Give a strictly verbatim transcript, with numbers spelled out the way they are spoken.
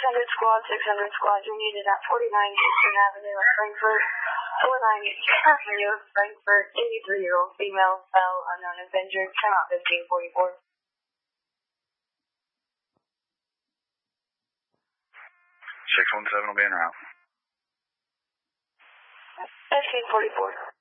hundred squad, six hundred squad, you're needed at forty-nine Eastern Avenue at Frankfurt. four nine Avenue, Frankfurt, eighty-three-year-old female, fell, unknown as injured, ten fifteen forty-four. six one seven will be en route. fifteen forty-four.